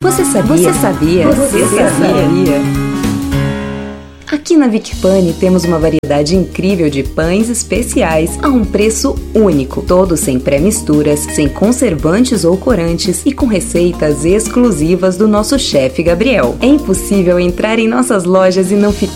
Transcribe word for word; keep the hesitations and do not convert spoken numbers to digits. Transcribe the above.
Você sabia? Você sabia? Você sabia? Aqui na Vicpani temos uma variedade incrível de pães especiais a um preço único, todos sem pré-misturas, sem conservantes ou corantes e com receitas exclusivas do nosso chefe Gabriel. É impossível entrar em nossas lojas e não ficar